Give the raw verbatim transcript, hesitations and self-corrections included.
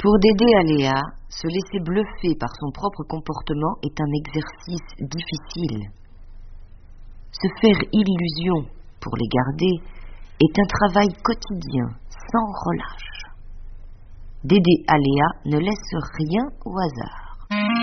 Pour Dédé Aléa, se laisser bluffer par son propre comportement est un exercice difficile. Se faire illusion pour les garder est un travail quotidien, sans relâche. Dédé Aléa ne laisse rien au hasard.